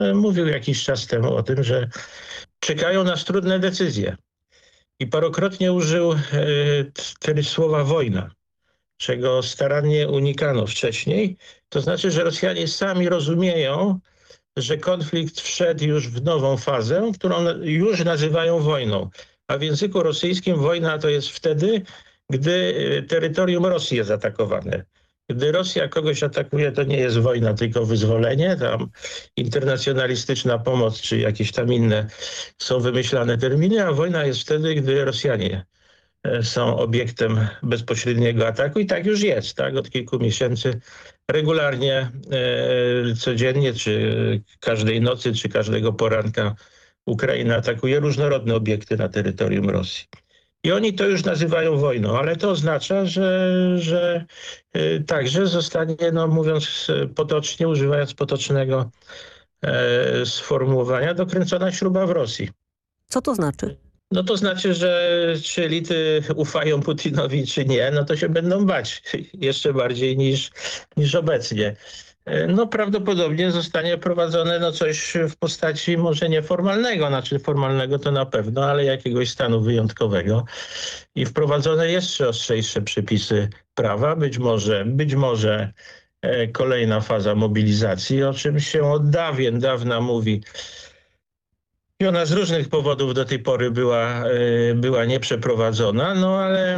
mówił jakiś czas temu o tym, że czekają nas trudne decyzje. I parokrotnie użył słowa wojna, czego starannie unikano wcześniej. To znaczy, że Rosjanie sami rozumieją, że konflikt wszedł już w nową fazę, którą już nazywają wojną. A w języku rosyjskim wojna to jest wtedy, gdy terytorium Rosji jest atakowane. Gdy Rosja kogoś atakuje, to nie jest wojna, tylko wyzwolenie. Tam internacjonalistyczna pomoc, czy jakieś tam inne są wymyślane terminy, a wojna jest wtedy, gdy Rosjanie są obiektem bezpośredniego ataku i tak już jest. Tak? Od kilku miesięcy regularnie, codziennie, czy każdej nocy, czy każdego poranka Ukraina atakuje różnorodne obiekty na terytorium Rosji. I oni to już nazywają wojną, ale to oznacza, że także zostanie, no mówiąc potocznie, używając potocznego sformułowania, dokręcona śruba w Rosji. Co to znaczy? No to znaczy, że czy elity ufają Putinowi, czy nie, no to się będą bać jeszcze bardziej niż obecnie. No prawdopodobnie zostanie prowadzone no coś w postaci może nieformalnego, znaczy formalnego to na pewno, ale jakiegoś stanu wyjątkowego. I wprowadzone jeszcze ostrzejsze przepisy prawa, być może kolejna faza mobilizacji, o czym się od dawna mówi. I ona z różnych powodów do tej pory była nieprzeprowadzona, no ale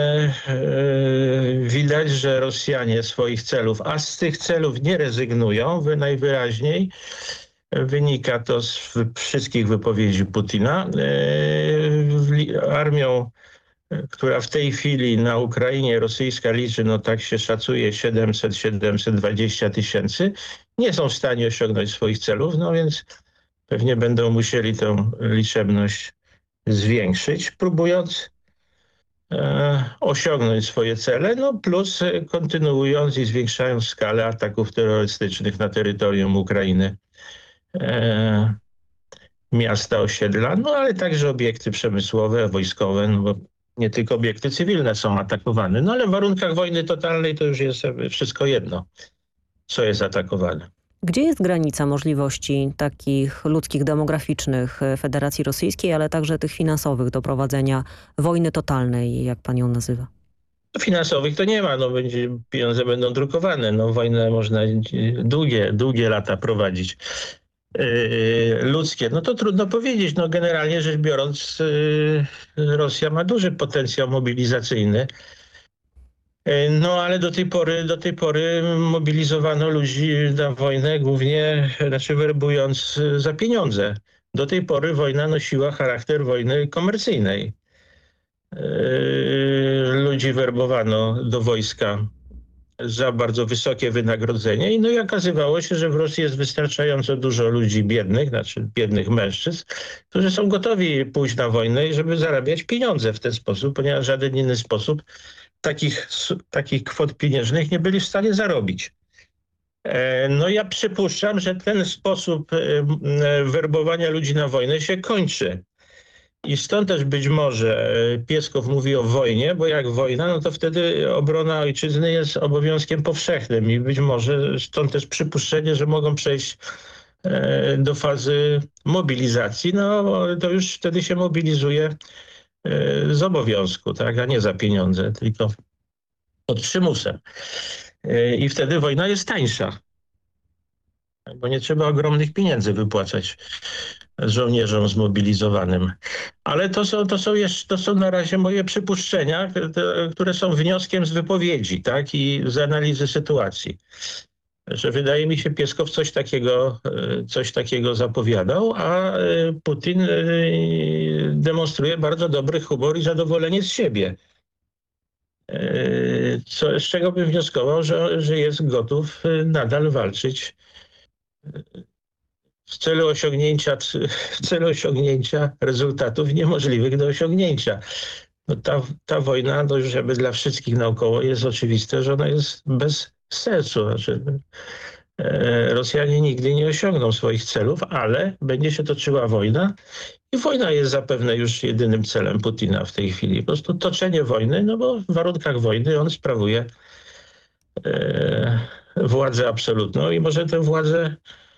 widać, że Rosjanie swoich celów, a z tych celów nie rezygnują najwyraźniej. Wynika to z wszystkich wypowiedzi Putina. Armią, która w tej chwili na Ukrainie rosyjska liczy, no tak się szacuje 700-720 tysięcy, nie są w stanie osiągnąć swoich celów, no więc pewnie będą musieli tę liczebność zwiększyć, próbując osiągnąć swoje cele, no plus kontynuując i zwiększając skalę ataków terrorystycznych na terytorium Ukrainy. Miasta, osiedla, no ale także obiekty przemysłowe, wojskowe, no bo nie tylko obiekty cywilne są atakowane. No ale w warunkach wojny totalnej to już jest wszystko jedno, co jest atakowane. Gdzie jest granica możliwości takich ludzkich, demograficznych Federacji Rosyjskiej, ale także tych finansowych do prowadzenia wojny totalnej, jak pan ją nazywa? Finansowych to nie ma, no pieniądze będą drukowane, no wojnę można długie lata prowadzić. Ludzkie, no to trudno powiedzieć, no generalnie rzecz biorąc Rosja ma duży potencjał mobilizacyjny. No ale do tej pory mobilizowano ludzi na wojnę głównie, znaczy werbując za pieniądze. Do tej pory wojna nosiła charakter wojny komercyjnej. Ludzi werbowano do wojska za bardzo wysokie wynagrodzenie i okazywało się, że w Rosji jest wystarczająco dużo ludzi biednych, znaczy biednych mężczyzn, którzy są gotowi pójść na wojnę i żeby zarabiać pieniądze w ten sposób, ponieważ w żaden inny sposób takich kwot pieniężnych nie byli w stanie zarobić. No ja przypuszczam, że ten sposób werbowania ludzi na wojnę się kończy. I stąd też być może Pieskow mówi o wojnie, bo jak wojna, no to wtedy obrona ojczyzny jest obowiązkiem powszechnym i być może stąd też przypuszczenie, że mogą przejść do fazy mobilizacji, no to już wtedy się mobilizuje z obowiązku, tak, a nie za pieniądze, tylko pod przymusem. I wtedy wojna jest tańsza, bo nie trzeba ogromnych pieniędzy wypłacać żołnierzom zmobilizowanym. Ale to są na razie moje przypuszczenia, które są wnioskiem z wypowiedzi, tak, i z analizy sytuacji. Że wydaje mi się, Pieskow coś takiego zapowiadał, a Putin demonstruje bardzo dobry humor i zadowolenie z siebie. Z czego bym wnioskował, że jest gotów nadal walczyć w celu osiągnięcia rezultatów niemożliwych do osiągnięcia. No ta wojna, no już jakby dla wszystkich naokoło jest oczywiste, że ona jest bez sensu. Znaczy, Rosjanie nigdy nie osiągną swoich celów, ale będzie się toczyła wojna i wojna jest zapewne już jedynym celem Putina w tej chwili. Po prostu toczenie wojny, no bo w warunkach wojny on sprawuje władzę absolutną i może tę władzę